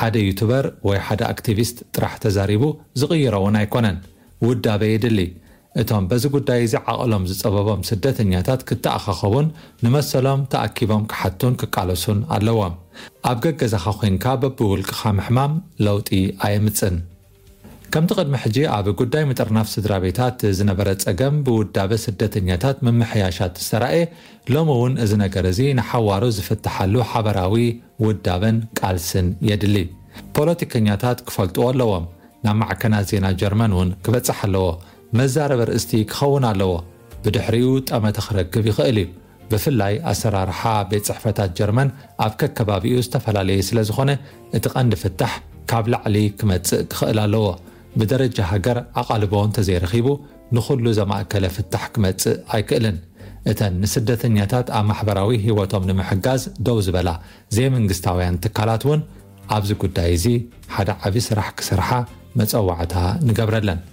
ሓደ ዩቱበር ወይ ሓደ አክቲቪስት ጥራሕ ተዛሪቡ ዝቕይረውን ኣይኮነን ውዳበ ይድሊ እቶም በዚ ጉዳይ እዚ ዓቕሎም ዝጸበቦም ስደተኛታት ክተኣኻኸቡን ንመሰሎም ተኣኪቦም ክሓቱን ክቃለሱን ኣለዎም ኣብ ገገዛኻ ኮይንካ በብውልቅኻ ምሕማም ለውጢ ኣይምፅን ከምቲ ቅድሚ ሕጂ ኣብ ጉዳይ ምጥርናፍ ስድራ ቤታት ዝነበረ ጸገም ብውዳበ ስደተኛታት መምሕያሻት ዝተራእየ ሎሚ እውን እዚ ነገር እዚ ንሓዋሩ ዝፍትሓሉ ሓበራዊ ውዳበን ቃልስን የድሊ ፖለቲከኛታት ክፈልጥዎ ኣለዎም ናብ ማዕከናት ዜና ጀርመን እውን ክበፅሕ ኣለዎ መዛረበ ርእስቲ ክኸውን ኣለዎ ብድሕሪኡ ጠመተ ክረክብ ይኽእል እዩ ብፍላይ ኣሰራርሓ ቤት ጽሕፈታት ጀርመን ኣብ ከከባቢኡ ዝተፈላለየ ስለ ዝኾነ እቲ ቀንዲ ፍታሕ ካብ ላዕሊ ክመጽእ ክኽእል ኣለዎ بدرجة هجر أقلبون تزيرخيبو نخلو زماكله فتح كمت أيكلن إتن سدتنياتات أم محبراوي هواتهم نمحجاز دوز بلا زي من قستاويان تكالاتون عبز قدايزي حدا عبيس رح كسرحة متسوعتها نقبرلن